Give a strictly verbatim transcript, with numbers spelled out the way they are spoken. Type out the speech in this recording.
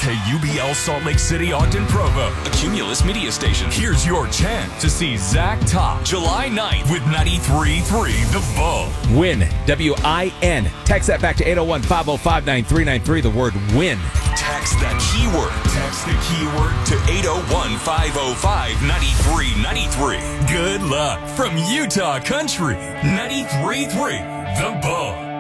K U B L Salt Lake City, Ogden, Provo. A Cumulus media station. Here's your chance to see Zach Top July ninth with ninety-three point three The Bull. Win, W I N. Text that back to eight oh one, five oh five, nine three nine three, the word win. Text that keyword. Text the keyword to eight oh one, five oh five, nine three nine three. Good luck from Utah Country. ninety-three point three The Bull.